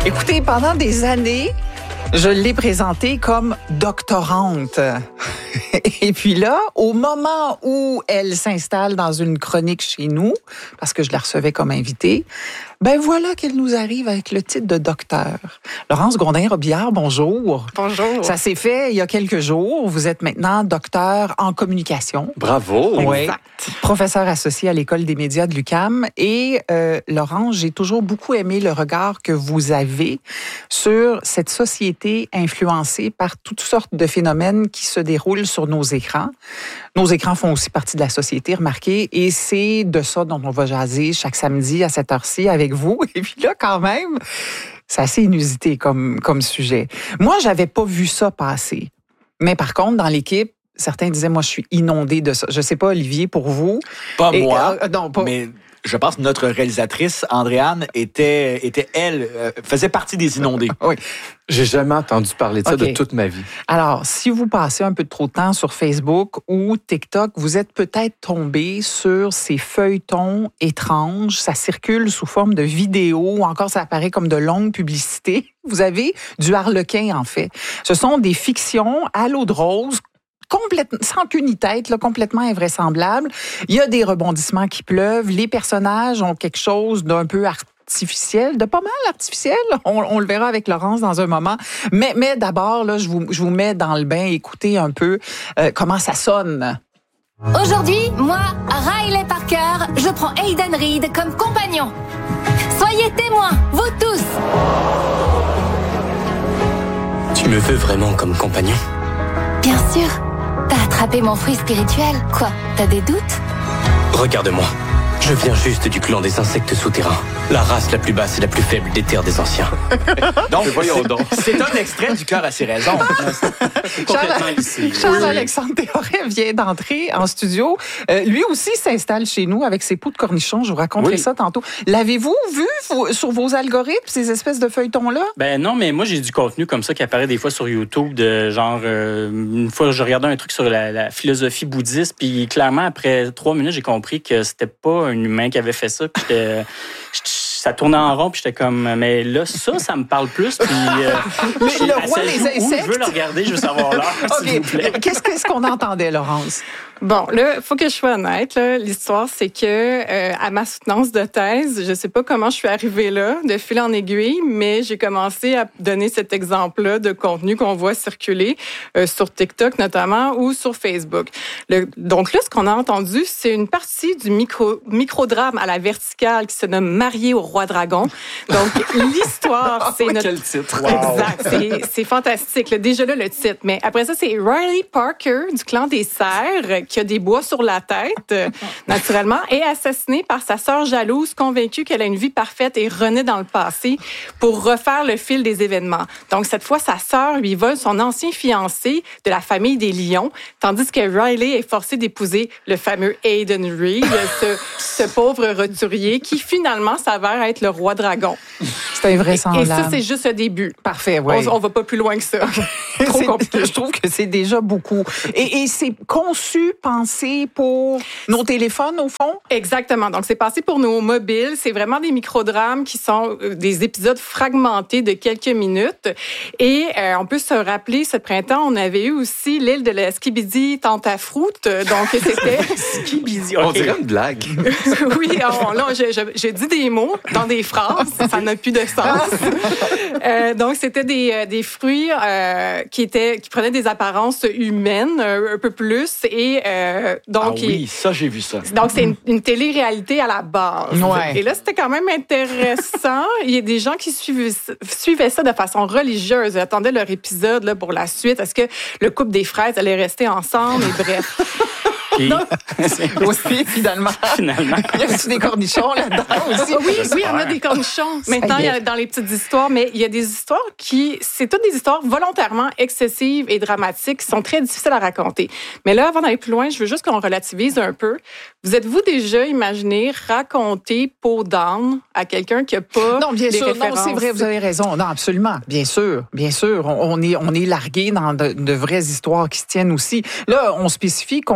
Écoutez, pendant des années, je l'ai présentée comme doctorante. Et puis là, au moment où elle s'installe dans une chronique chez nous, parce que je la recevais comme invitée, ben voilà qu'elle nous arrive avec le titre de docteur. Laurence Grondin-Robillard, bonjour. Bonjour. Ça s'est fait il y a quelques jours. Vous êtes maintenant docteur en communication. Bravo. Oui. Exact. Professeur associé à l'École des médias de l'UQAM. Et Laurence, j'ai toujours beaucoup aimé le regard que vous avez sur cette société influencée par toutes sortes de phénomènes qui se déroulent sur nos écrans. Nos écrans font aussi partie de la société, remarquez, et c'est de ça dont on va jaser chaque samedi à cette heure-ci avec vous. Et puis là, quand même, c'est assez inusité comme sujet. Moi, j'avais pas vu ça passer. Mais par contre, dans l'équipe, certains disaient, moi, je suis inondée de ça. Je sais pas, Olivier, pour vous. Pas moi, non, pas... mais je pense que notre réalisatrice, Andréane, faisait partie des inondés. Oui. J'ai jamais entendu parler de ça OK. de toute ma vie. Alors, si vous passez un peu trop de temps sur Facebook ou TikTok, vous êtes peut-être tombé sur ces feuilletons étranges. Ça circule sous forme de vidéos ou encore ça apparaît comme de longues publicités. Vous avez du harlequin, en fait. Ce sont des fictions à l'eau de rose, sans queue ni tête, là, complètement invraisemblable. Il y a des rebondissements qui pleuvent. Les personnages ont quelque chose d'un peu artificiel, de pas mal artificiel. On le verra avec Laurence dans un moment. Mais d'abord, là, je vous mets dans le bain. Écoutez un peu comment ça sonne. Aujourd'hui, moi, Riley Parker, je prends Hayden Reed comme compagnon. Soyez témoins, vous tous. Tu me veux vraiment comme compagnon? Bien sûr. T'as attrapé mon fruit spirituel. Quoi, t'as des doutes? Regarde-moi. Je viens juste du clan des insectes souterrains. La race la plus basse et la plus faible des terres des anciens. Donc, voyons donc. C'est un extrait du Cœur à ses raisons. Complètement lycée. Charles-Alexandre Théoret vient d'entrer en studio. Lui aussi s'installe chez nous avec ses poux de cornichons. Je vous raconterai ça tantôt. L'avez-vous vu sur vos algorithmes, ces espèces de feuilletons-là? Ben non, mais moi, j'ai du contenu comme ça qui apparaît des fois sur YouTube, de genre, une fois, je regardais un truc sur la philosophie bouddhiste, puis clairement, après 3 minutes, j'ai compris que c'était pas un humain qui avait fait ça, puis ça tournait en rond, puis j'étais comme, mais là, ça me parle plus, puis... le roi des insectes? Je veux le regarder, je veux savoir l'heure, s'il vous plaît. Qu'est-ce qu'on entendait, Laurence? Bon, là, faut que je sois honnête. Là. L'histoire, c'est que à ma soutenance de thèse, je sais pas comment je suis arrivée là, de fil en aiguille, mais j'ai commencé à donner cet exemple-là de contenu qu'on voit circuler sur TikTok notamment ou sur Facebook. Donc là, ce qu'on a entendu, c'est une partie du microdrame à la verticale qui se nomme Marié au roi dragon. Donc l'histoire, c'est Quel titre! Exact, c'est fantastique. Là, déjà là, le titre. Mais après ça, c'est Riley Parker du clan des cerfs qui a des bois sur la tête, naturellement, est assassinée par sa sœur jalouse, convaincue qu'elle a une vie parfaite et renaît dans le passé pour refaire le fil des événements. Donc, cette fois, sa sœur lui vole son ancien fiancé de la famille des Lions, tandis que Riley est forcée d'épouser le fameux Hayden Reed, ce pauvre roturier qui, finalement, s'avère être le roi dragon. C'est invraisemblable. Et ça, c'est juste le début. Parfait, oui. On va pas plus loin que ça. Trop compliqué. Je trouve que c'est déjà beaucoup. Et c'est conçu, pensé pour nos téléphones, au fond? Exactement. Donc, c'est passé pour nos mobiles. C'est vraiment des microdrames qui sont des épisodes fragmentés de quelques minutes. Et on peut se rappeler, ce printemps, on avait eu aussi l'île de la Skibidi Tantafroute. Donc, c'était... Skibidi, On OK. dirait une blague. Oui, là, j'ai dit des mots dans des phrases. Ça n'a plus de sens. Donc, c'était des fruits qui prenaient des apparences humaines un peu plus. Et donc, oui, ça, j'ai vu ça. donc, c'est une télé-réalité à la base. Ouais. Et là, c'était quand même intéressant. Il y a des gens qui suivaient ça de façon religieuse. Ils attendaient leur épisode là, pour la suite. Est-ce que le couple des fraises allait rester ensemble? Et bref. Puis, Aussi, finalement. finalement. Il y a aussi des cornichons là-dedans aussi. Oui, on a des cornichons. Maintenant, il y a dans les petites histoires, mais il y a des histoires c'est toutes des histoires volontairement excessives et dramatiques qui sont très difficiles à raconter. Mais là, avant d'aller plus loin, je veux juste qu'on relativise un peu. Vous êtes-vous déjà imaginé raconter Peau d'âne à quelqu'un qui n'a pas Non, bien les sûr. références? Non, c'est vrai, vous avez raison. Non, absolument. Bien sûr. Bien sûr. On est largué dans de vraies histoires qui se tiennent aussi. Là, on spécifie qu'on est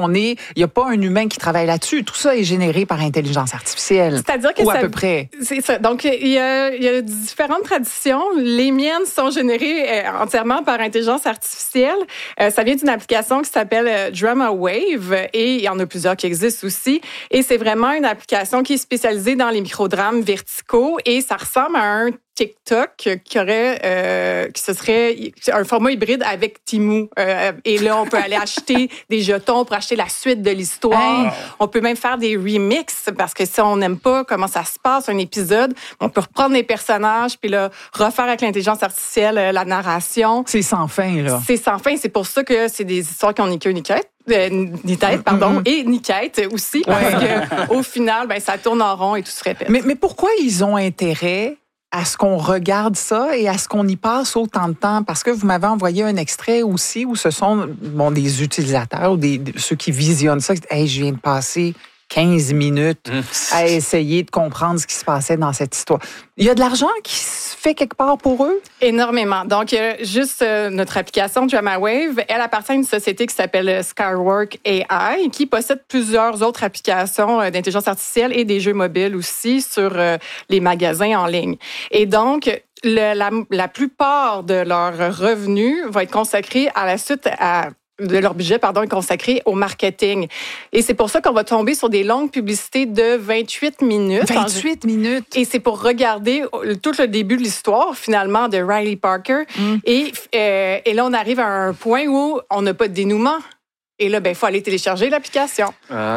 il n'y a pas un humain qui travaille là-dessus. Tout ça est généré par intelligence artificielle. C'est-à-dire que ou à peu près. C'est ça. Donc, il y a différentes traditions. Les miennes sont générées entièrement par intelligence artificielle. Ça vient d'une application qui s'appelle Drama Wave et il y en a plusieurs qui existent aussi. Et c'est vraiment une application qui est spécialisée dans les microdrames verticaux et ça ressemble à un TikTok qui ce serait un format hybride avec Temu. Et là, on peut aller acheter des jetons pour acheter la suite de l'histoire. Hey. On peut même faire des remixes parce que si on n'aime pas comment ça se passe, un épisode, on peut reprendre les personnages puis là, refaire avec l'intelligence artificielle la narration. C'est sans fin, là. C'est sans fin. C'est pour ça que c'est des histoires qui ont ni queue ni tête. Et ni quête aussi, parce qu'au final, ça tourne en rond et tout se répète. Mais pourquoi ils ont intérêt à ce qu'on regarde ça et à ce qu'on y passe autant de temps? Parce que vous m'avez envoyé un extrait aussi où ce sont des utilisateurs ou ceux qui visionnent ça. Hey, je viens de passer 15 minutes à essayer de comprendre ce qui se passait dans cette histoire. Il y a de l'argent qui se fait quelque part pour eux? Énormément. Donc, juste notre application DramaWave, elle appartient à une société qui s'appelle Skywork AI, qui possède plusieurs autres applications d'intelligence artificielle et des jeux mobiles aussi sur les magasins en ligne. Et donc, la plupart de leurs revenus va être consacrés à la suite de leur budget, est consacré au marketing. Et c'est pour ça qu'on va tomber sur des longues publicités de 28 minutes. 28 minutes? Et c'est pour regarder tout le début de l'histoire, finalement, de Riley Parker. Et là, on arrive à un point où on n'a pas de dénouement. Et là, il faut aller télécharger l'application.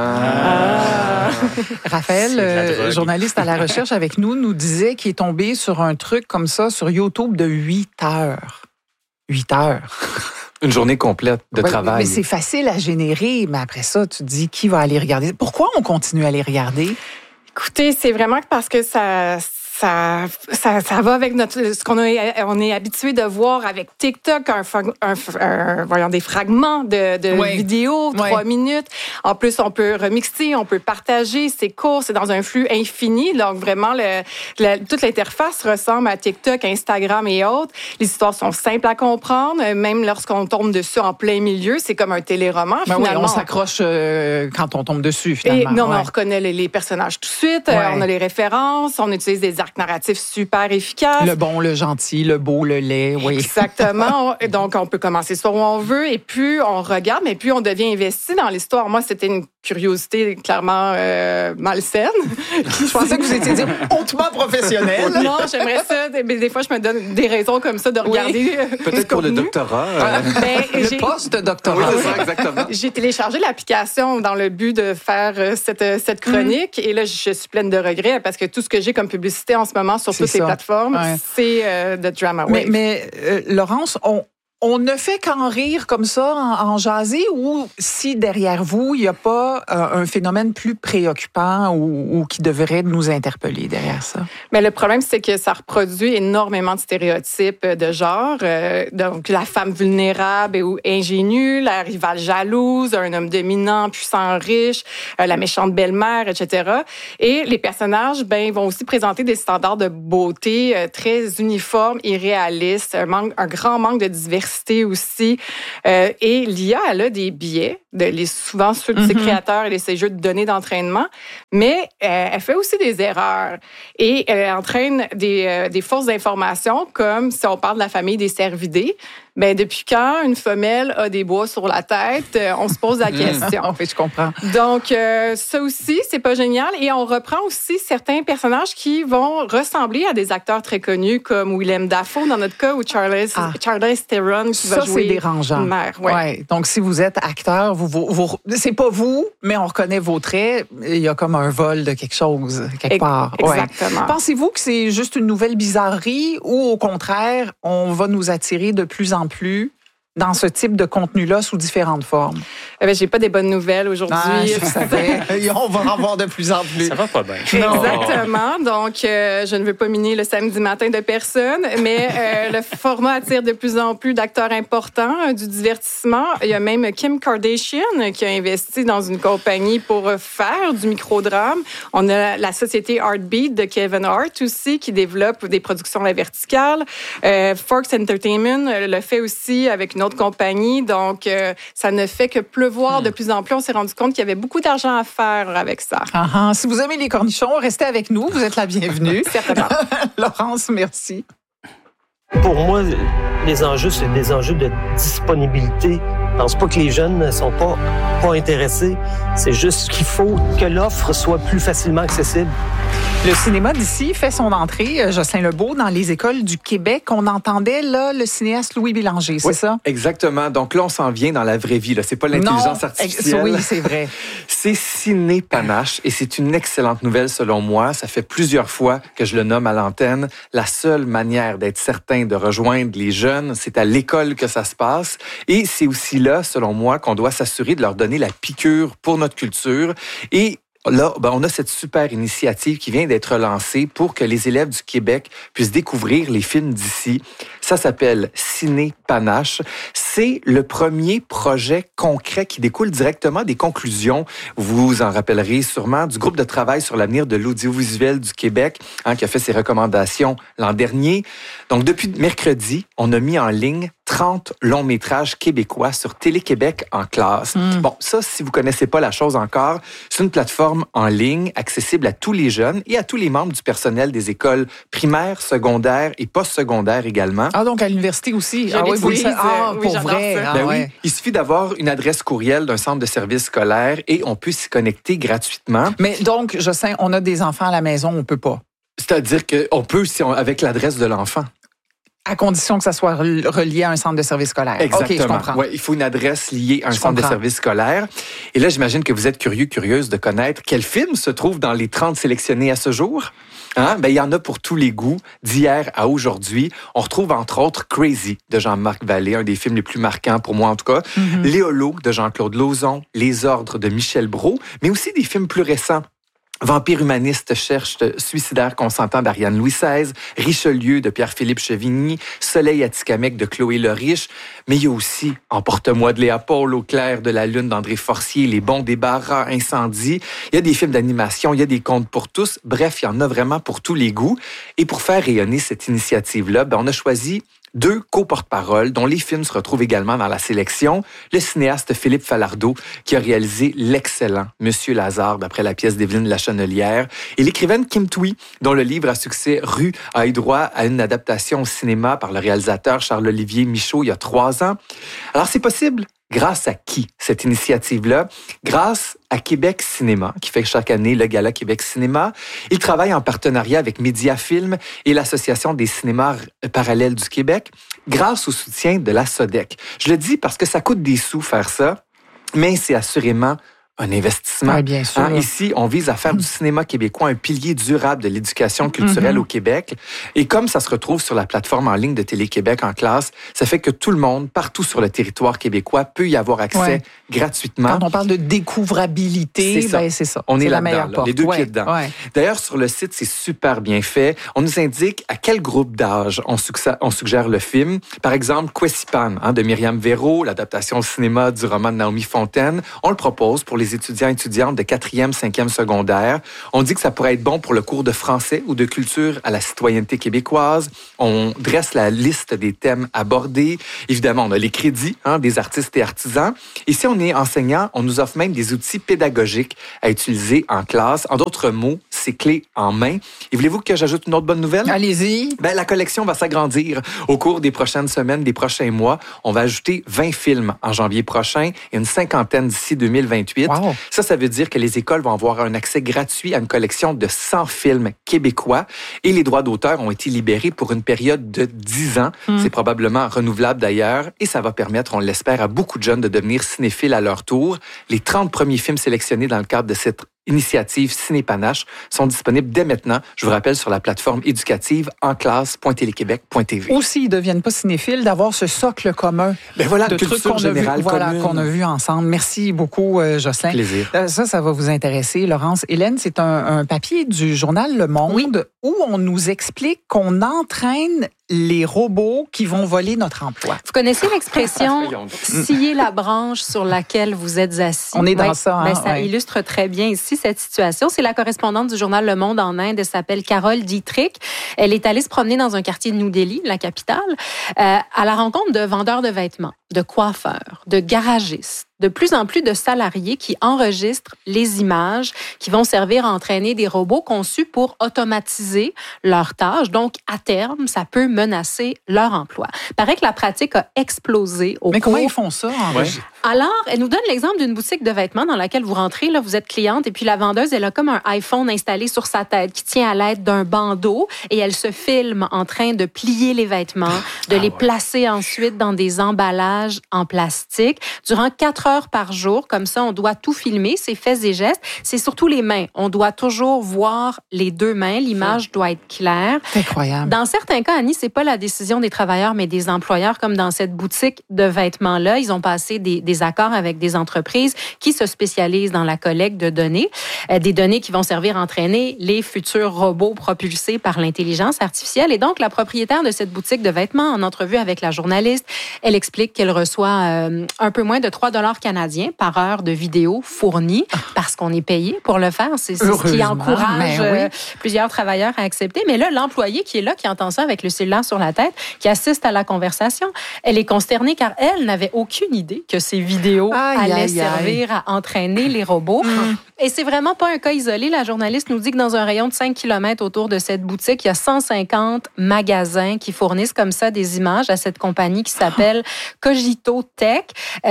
Raphaël, journaliste à la recherche avec nous disait qu'il est tombé sur un truc comme ça sur YouTube de 8 heures. 8 heures. Une journée complète de travail. Mais c'est facile à générer, mais après ça, tu te dis qui va aller regarder. Pourquoi on continue à les regarder? Écoutez, c'est vraiment parce que ça va avec ce qu'on est habitué de voir avec TikTok, des fragments de vidéos, 3 minutes. En plus, on peut remixer, on peut partager, c'est court, c'est dans un flux infini. Donc, vraiment, toute l'interface ressemble à TikTok, Instagram et autres. Les histoires sont simples à comprendre, même lorsqu'on tombe dessus en plein milieu, c'est comme un téléroman, finalement. Oui, on s'accroche quand on tombe dessus, finalement. Mais on reconnaît les personnages tout de suite, on a les références, on utilise des arcs narratifs super efficaces. Le bon, le gentil, le beau, le laid, oui. Exactement. Donc, on peut commencer sur où on veut et plus on regarde, mais plus on devient investi dans l'histoire. Moi, c'était une curiosité clairement malsaine. Je pensais que vous étiez dit hautement professionnel. Non, j'aimerais ça. Mais des fois, je me donne des raisons comme ça de regarder. Peut-être pour le doctorat. Le post-doctorat. Oui, c'est ça, exactement. J'ai téléchargé l'application dans le but de faire cette chronique. Et là, je suis pleine de regrets parce que tout ce que j'ai comme publicité en ce moment sur toutes les plateformes, c'est de DramaWave. Mais Laurence, on ne fait qu'en rire comme ça, en jaser, ou si derrière vous, il n'y a pas un phénomène plus préoccupant ou qui devrait nous interpeller derrière ça? Mais le problème, c'est que ça reproduit énormément de stéréotypes de genre. Donc, la femme vulnérable ou ingénue, la rivale jalouse, un homme dominant, puissant, riche, la méchante belle-mère, etc. Et les personnages, vont aussi présenter des standards de beauté très uniformes, irréalistes, un grand manque de diversité aussi. Et l'IA, elle a des biais, souvent ceux de ses créateurs et de ses jeux de données d'entraînement, mais elle fait aussi des erreurs. Et elle entraîne des fausses informations, comme si on parle de la famille des cervidés. Depuis quand une femelle a des bois sur la tête? On se pose la question. Oui, je comprends. Donc, ça aussi, c'est pas génial. Et on reprend aussi certains personnages qui vont ressembler à des acteurs très connus, comme Willem Dafoe, dans notre cas, ou Charlize Theron, qui va jouer c'est dérangeant. Une mère. Ouais. Donc, si vous êtes acteur, c'est pas vous, mais on reconnaît vos traits. Il y a comme un vol de quelque chose, quelque part. Exactement. Ouais. Pensez-vous que c'est juste une nouvelle bizarrerie ou, au contraire, on va nous attirer de plus en plus dans ce type de contenu-là sous différentes formes? J'ai pas des bonnes nouvelles aujourd'hui. Je savais. On va en voir de plus en plus. Ça va pas bien. Exactement. Donc, je ne veux pas miner le samedi matin de personne, mais le format attire de plus en plus d'acteurs importants du divertissement. Il y a même Kim Kardashian qui a investi dans une compagnie pour faire du microdrame. On a la société Heartbeat de Kevin Hart aussi qui développe des productions à la verticale. Fox Entertainment le fait aussi avec une autre autre compagnie. Donc, ça ne fait que pleuvoir de plus en plus. On s'est rendu compte qu'il y avait beaucoup d'argent à faire avec ça. Si vous aimez les cornichons, restez avec nous. Vous êtes la bienvenue. Certainement. Laurence, merci. Pour moi, les enjeux, c'est des enjeux de disponibilité. Je pense pas que les jeunes ne sont pas intéressés. C'est juste qu'il faut que l'offre soit plus facilement accessible. Le cinéma d'ici fait son entrée, Jocelyn Lebeau, dans les écoles du Québec. On entendait là le cinéaste Louis Bélanger, c'est ça? Exactement. Donc là, on s'en vient dans la vraie vie. Là. C'est pas l'intelligence artificielle. Oui, c'est vrai. C'est Ciné Panache et c'est une excellente nouvelle selon moi. Ça fait plusieurs fois que je le nomme à l'antenne. La seule manière d'être certain de rejoindre les jeunes, c'est à l'école que ça se passe. Et c'est aussi là, selon moi, qu'on doit s'assurer de leur donner la piqûre pour notre culture. Et là, on a cette super initiative qui vient d'être lancée pour que les élèves du Québec puissent découvrir les films d'ici. Ça s'appelle Ciné Panache. C'est le premier projet concret qui découle directement des conclusions, vous vous en rappellerez sûrement, du groupe de travail sur l'avenir de l'audiovisuel du Québec, qui a fait ses recommandations l'an dernier. Donc, depuis mercredi, on a mis en ligne 30 longs métrages québécois sur Télé-Québec en classe. Bon, ça, si vous connaissez pas la chose encore, c'est une plateforme en ligne accessible à tous les jeunes et à tous les membres du personnel des écoles primaires, secondaires et postsecondaires également. Donc à l'université aussi. Oui, pour vrai. Oui. Il suffit d'avoir une adresse courriel d'un centre de service scolaire et on peut s'y connecter gratuitement. Mais donc, je sais, on a des enfants à la maison, on peut pas. C'est-à-dire qu'on peut, avec l'adresse de l'enfant. À condition que ça soit relié à un centre de service scolaire. Exactement. OK, je comprends. Ouais, il faut une adresse liée à un centre de service scolaire. Et là, j'imagine que vous êtes curieuse de connaître quel film se trouve dans les 30 sélectionnés à ce jour. Il y en a pour tous les goûts, d'hier à aujourd'hui. On retrouve entre autres Crazy de Jean-Marc Vallée, un des films les plus marquants pour moi en tout cas. Léolo de Jean-Claude Lauzon, Les Ordres de Michel Brault, mais aussi des films plus récents. Vampire humaniste cherche suicidaire consentant d'Ariane Louis XVI, Richelieu de Pierre-Philippe Chevigny, Soleil Atikamekw de Chloé Loriche, mais il y a aussi Emporte-moi de Léopold, Au clair de la lune d'André Forcier, Les bons débarras, Incendie. Il y a des films d'animation, il y a des contes pour tous. Bref, il y en a vraiment pour tous les goûts. Et pour faire rayonner cette initiative-là, on a choisi 2 co-porte-paroles dont les films se retrouvent également dans la sélection. Le cinéaste Philippe Falardeau, qui a réalisé l'excellent Monsieur Lazare, d'après la pièce d'Evelyne Lachenelière, et l'écrivaine Kim Thuy, dont le livre à succès Rue a eu droit à une adaptation au cinéma par le réalisateur Charles-Olivier Michaud il y a 3 ans. Alors, c'est possible. Grâce à qui, cette initiative-là? Grâce à Québec Cinéma, qui fait chaque année le Gala Québec Cinéma. Il travaille en partenariat avec Mediafilm et l'Association des cinémas parallèles du Québec, grâce au soutien de la SODEC. Je le dis parce que ça coûte des sous faire ça, mais c'est assurément un investissement. Oui, bien sûr. Ici, on vise à faire du cinéma québécois un pilier durable de l'éducation culturelle au Québec. Et comme ça se retrouve sur la plateforme en ligne de Télé-Québec en classe, ça fait que tout le monde, partout sur le territoire québécois, peut y avoir accès gratuitement. Quand on parle de découvrabilité, c'est ça. On est la meilleure porte. Les 2 pieds dedans. Ouais. D'ailleurs, sur le site, c'est super bien fait. On nous indique à quel groupe d'âge on suggère le film. Par exemple, Kwesipan de Myriam Véro, l'adaptation au cinéma du roman de Naomi Fontaine. On le propose pour les étudiants et étudiantes de 4e, 5e secondaire. On dit que ça pourrait être bon pour le cours de français ou de culture à la citoyenneté québécoise. On dresse la liste des thèmes abordés. Évidemment, on a les crédits des artistes et artisans. Et si on est enseignant, on nous offre même des outils pédagogiques à utiliser en classe. En d'autres mots, c'est clé en main. Et voulez-vous que j'ajoute une autre bonne nouvelle? Allez-y. La collection va s'agrandir. Au cours des prochaines semaines, des prochains mois, on va ajouter 20 films en janvier prochain et une 50aine d'ici 2028. Wow. Ça veut dire que les écoles vont avoir un accès gratuit à une collection de 100 films québécois et les droits d'auteur ont été libérés pour une période de 10 ans. C'est probablement renouvelable d'ailleurs et ça va permettre, on l'espère, à beaucoup de jeunes de devenir cinéphiles à leur tour. Les 30 premiers films sélectionnés dans le cadre de cette initiative Ciné Panache sont disponibles dès maintenant, je vous rappelle, sur la plateforme éducative enclasse.téléquébec.tv. Ou s'ils ne deviennent pas cinéphiles, d'avoir ce socle commun de trucs qu'on a vu ensemble. Merci beaucoup, Jocelyn. Plaisir. Ça va vous intéresser, Laurence. Hélène, c'est un papier du journal Le Monde où on nous explique qu'on entraîne les robots qui vont voler notre emploi. Vous connaissez l'expression « scier la branche sur laquelle vous êtes assis ». On est dans ça. Hein, ça illustre très bien ici cette situation. C'est la correspondante du journal Le Monde en Inde. Elle s'appelle Carole Dietrich. Elle est allée se promener dans un quartier de New Delhi, la capitale, à la rencontre de vendeurs de vêtements, de coiffeurs, de garagistes, de plus en plus de salariés qui enregistrent les images qui vont servir à entraîner des robots conçus pour automatiser leurs tâches. Donc, à terme, ça peut menacer leur emploi. Il paraît que la pratique a explosé au Mais cours... comment ils font ça, en régie? Alors, elle nous donne l'exemple d'une boutique de vêtements dans laquelle vous rentrez, là, vous êtes cliente, et puis la vendeuse, elle a comme un iPhone installé sur sa tête qui tient à l'aide d'un bandeau, et elle se filme en train de plier les vêtements, de les placer ensuite dans des emballages en plastique. Durant 4 heures par jour, comme ça, on doit tout filmer, ses faits et gestes. C'est surtout les mains. On doit toujours voir les 2 mains. L'image doit être claire. C'est incroyable. Dans certains cas, Annie, c'est pas la décision des travailleurs, mais des employeurs, comme dans cette boutique de vêtements-là. Ils ont passé des accords avec des entreprises qui se spécialisent dans la collecte de données, des données qui vont servir à entraîner les futurs robots propulsés par l'intelligence artificielle. Et donc, la propriétaire de cette boutique de vêtements, en entrevue avec la journaliste, elle explique qu'elle reçoit un peu moins de 3 $ canadiens par heure de vidéos fournies parce qu'on est payé pour le faire. C'est ce qui encourage plusieurs travailleurs à accepter. Mais là, l'employé qui est là, qui entend ça avec le cellulaire sur la tête, qui assiste à la conversation, elle est consternée car elle n'avait aucune idée que ces vidéos allaient servir à entraîner les robots. Et c'est vraiment pas un cas isolé. La journaliste nous dit que dans un rayon de 5 km autour de cette boutique, il y a 150 magasins qui fournissent comme ça des images à cette compagnie qui s'appelle Cogito Tech.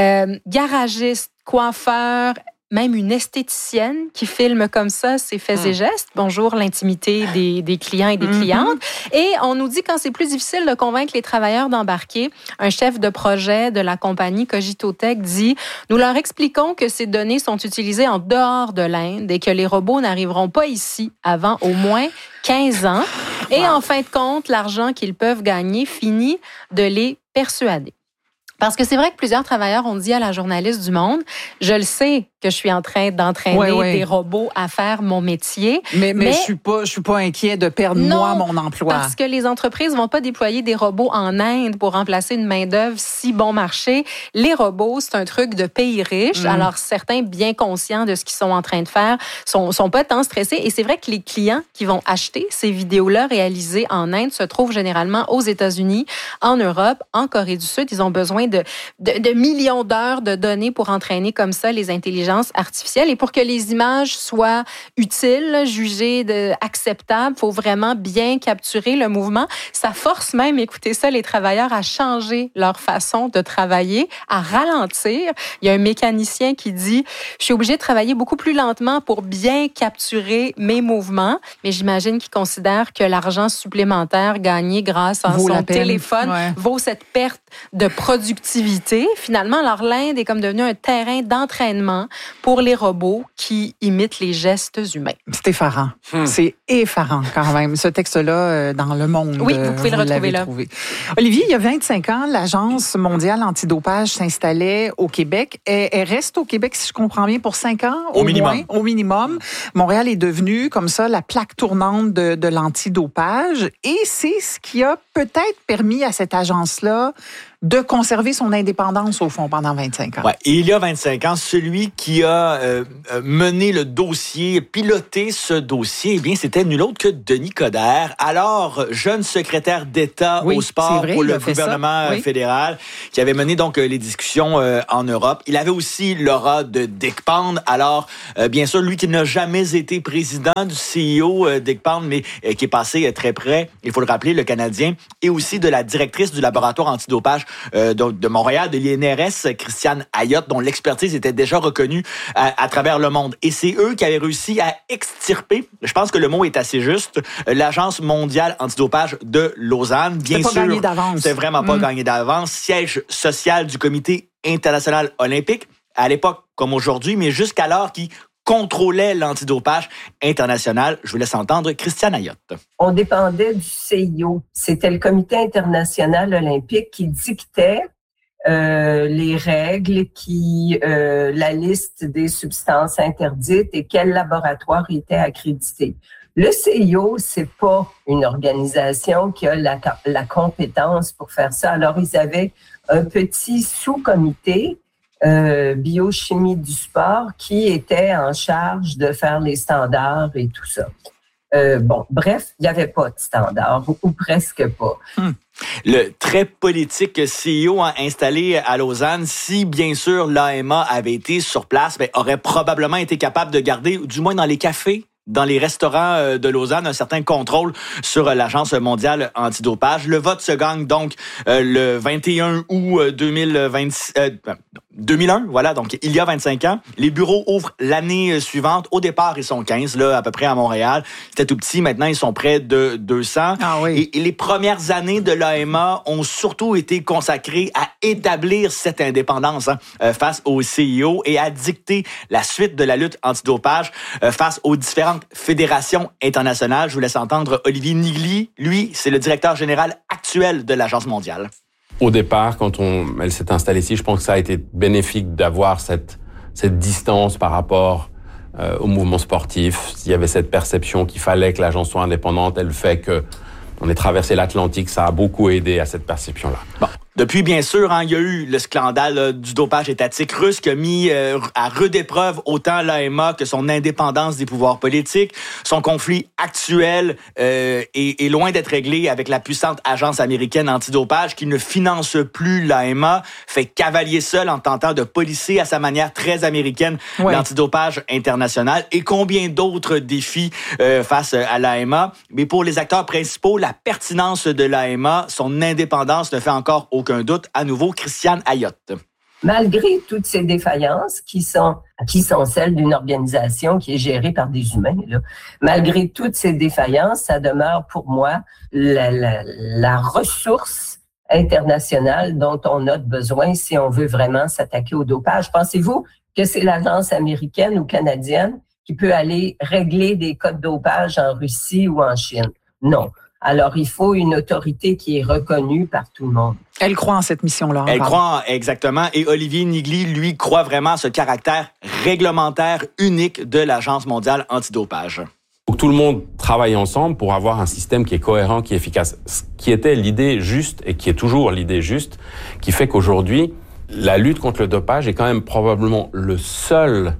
Garagistes, coiffeurs, même une esthéticienne qui filme comme ça ses faits et gestes. Bonjour, l'intimité des clients et des clientes. Et on nous dit quand c'est plus difficile de convaincre les travailleurs d'embarquer, un chef de projet de la compagnie Cogito Tech dit « Nous leur expliquons que ces données sont utilisées en dehors de l'Inde et que les robots n'arriveront pas ici avant au moins 15 ans. Et en fin de compte, l'argent qu'ils peuvent gagner finit de les persuader. » Parce que c'est vrai que plusieurs travailleurs ont dit à la journaliste du Monde, je le sais que je suis en train d'entraîner des robots à faire mon métier. Mais je suis pas inquiet de perdre moi mon emploi. Parce que les entreprises vont pas déployer des robots en Inde pour remplacer une main-d'œuvre si bon marché. Les robots, c'est un truc de pays riches. Alors certains, bien conscients de ce qu'ils sont en train de faire, sont pas tant stressés. Et c'est vrai que les clients qui vont acheter ces vidéos-là réalisées en Inde se trouvent généralement aux États-Unis, en Europe, en Corée du Sud. Ils ont besoin de millions d'heures de données pour entraîner comme ça les intelligences artificielles. Et pour que les images soient utiles, jugées acceptables, il faut vraiment bien capturer le mouvement. Ça force même, écoutez ça, les travailleurs à changer leur façon de travailler, à ralentir. Il y a un mécanicien qui dit « Je suis obligé de travailler beaucoup plus lentement pour bien capturer mes mouvements. » Mais j'imagine qu'il considère que l'argent supplémentaire gagné grâce à son téléphone vaut cette perte de productivité. Finalement, alors l'Inde est comme devenue un terrain d'entraînement pour les robots qui imitent les gestes humains. C'est effarant. C'est effarant quand même. Ce texte-là, dans Le Monde. Oui, vous pouvez le retrouver là. Olivier, il y a 25 ans, l'Agence mondiale antidopage s'installait au Québec. Elle reste au Québec, si je comprends bien, pour 5 ans au minimum. Au minimum. Montréal est devenu, comme ça, la plaque tournante de l'antidopage. Et c'est ce qui a peut-être permis à cette agence-là de conserver son indépendance, au fond, pendant 25 ans. Ouais. Et il y a 25 ans, celui qui a mené le dossier, piloté ce dossier, eh bien, c'était nul autre que Denis Coderre, alors jeune secrétaire d'État au sport pour le gouvernement fédéral, qui avait mené donc les discussions en Europe. Il avait aussi l'aura de Dick Pound, alors bien sûr, lui qui n'a jamais été président du CIO, Dick Pound, mais qui est passé très près, il faut le rappeler, le Canadien, et aussi de la directrice du laboratoire antidopage de Montréal, de l'INRS, Christiane Ayotte, dont l'expertise était déjà reconnue à travers le monde. Et c'est eux qui avaient réussi à extirper, je pense que le mot est assez juste, l'Agence mondiale antidopage de Lausanne. Bien sûr, c'est vraiment pas gagné d'avance. Siège social du Comité international olympique, à l'époque comme aujourd'hui, mais jusqu'alors qui contrôlait l'antidopage international. Je vous laisse entendre Christiane Ayotte. On dépendait du CIO. C'était le Comité international olympique qui dictait les règles, la liste des substances interdites et quel laboratoire était accrédité. Le CIO, c'est pas une organisation qui a la compétence pour faire ça. Alors, ils avaient un petit sous-comité biochimie du sport qui était en charge de faire les standards et tout ça. Bref, il n'y avait pas de standard, ou presque pas. Le très politique CIO installé à Lausanne, si bien sûr l'AMA avait été sur place, aurait probablement été capable de garder, du moins dans les cafés, dans les restaurants de Lausanne, un certain contrôle sur l'Agence mondiale antidopage. Le vote se gagne donc le 21 août 2001, voilà, donc il y a 25 ans. Les bureaux ouvrent l'année suivante. Au départ, ils sont 15, là, à peu près à Montréal. C'était tout petit, maintenant ils sont près de 200. Ah oui. Et les premières années de l'AMA ont surtout été consacrées à établir cette indépendance face au CIO et à dicter la suite de la lutte antidopage face aux différentes fédérations internationales. Je vous laisse entendre Olivier Nigli. Lui, c'est le directeur général actuel de l'Agence mondiale. Au départ, quand elle s'est installée ici, je pense que ça a été bénéfique d'avoir cette distance par rapport au mouvement sportif. Il y avait cette perception qu'il fallait que l'agence soit indépendante. Et le fait qu'on ait traversé l'Atlantique, ça a beaucoup aidé à cette perception-là. Bon. Depuis, bien sûr, il y a eu le scandale du dopage étatique russe qui a mis à rude épreuve autant l'AMA que son indépendance des pouvoirs politiques. Son conflit actuel est loin d'être réglé avec la puissante agence américaine antidopage qui ne finance plus l'AMA, fait cavalier seul en tentant de policer à sa manière très américaine l'antidopage international et combien d'autres défis face à l'AMA. Mais pour les acteurs principaux, la pertinence de l'AMA, son indépendance ne fait encore aucun doute. À nouveau, Christiane Ayotte. Malgré toutes ces défaillances qui sont celles d'une organisation qui est gérée par des humains, là, malgré toutes ces défaillances, ça demeure pour moi la ressource internationale dont on a besoin si on veut vraiment s'attaquer au dopage. Pensez-vous que c'est l'agence américaine ou canadienne qui peut aller régler des cas de dopage en Russie ou en Chine? Non. Alors, il faut une autorité qui est reconnue par tout le monde. Elle croit en cette mission-là. Elle croit exactement. Et Olivier Nigli, lui, croit vraiment à ce caractère réglementaire unique de l'Agence mondiale antidopage. Il faut que tout le monde travaille ensemble pour avoir un système qui est cohérent, qui est efficace. Ce qui était l'idée juste et qui est toujours l'idée juste, qui fait qu'aujourd'hui, la lutte contre le dopage est quand même probablement le seul,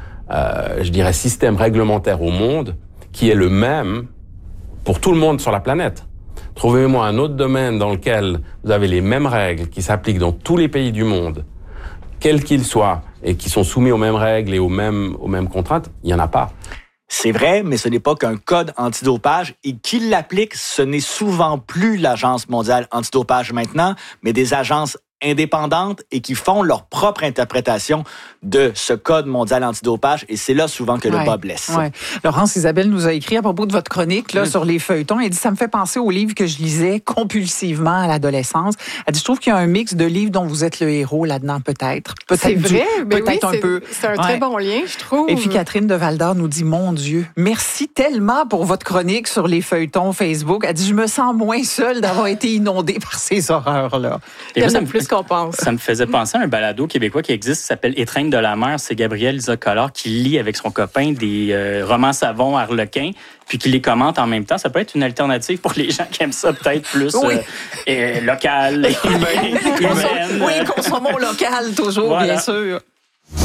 système réglementaire au monde qui est le même pour tout le monde sur la planète. Trouvez-moi un autre domaine dans lequel vous avez les mêmes règles qui s'appliquent dans tous les pays du monde, quels qu'ils soient, et qui sont soumis aux mêmes règles et aux mêmes contraintes. Il n'y en a pas. C'est vrai, mais ce n'est pas qu'un code antidopage. Et qui l'applique, ce n'est souvent plus l'Agence mondiale antidopage maintenant, mais des agences indépendantes et qui font leur propre interprétation de ce code mondial antidopage. Et c'est là souvent que le bas blesse. Ouais. Laurence Isabelle nous a écrit à propos de votre chronique là, sur les feuilletons. Elle dit, ça me fait penser aux livres que je lisais compulsivement à l'adolescence. Elle dit, je trouve qu'il y a un mix de livres dont vous êtes le héros là-dedans, peut-être. C'est vrai, mais peut-être un peu. C'est un très bon lien, je trouve. Et puis Catherine de Val-d'Or nous dit, mon Dieu, merci tellement pour votre chronique sur les feuilletons Facebook. Elle dit, je me sens moins seule d'avoir été inondée par ces horreurs-là. Et moi, plus qu'on pense. Ça me faisait penser à un balado québécois qui existe, qui s'appelle Étreinte de la mer. C'est Gabriel Lisa-Collard qui lit avec son copain des romans savons harlequins, puis qui les commente en même temps. Ça peut être une alternative pour les gens qui aiment ça peut-être plus local, humaine. Oui, consommons local toujours, bien sûr.